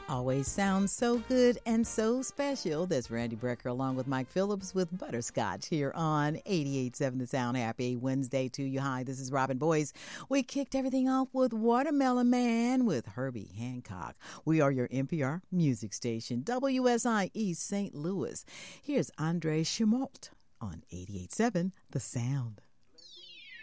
Always sounds so good and so special. That's Randy Brecker along with Mike Phillips with Butterscotch here on 88.7 The Sound. Happy Wednesday to you. Hi, this is Robin Boyce. We kicked everything off with Watermelon Man with Herbie Hancock. We are your NPR music station, WSI East St. Louis. Here's Andre Chimalt on 88.7 The Sound.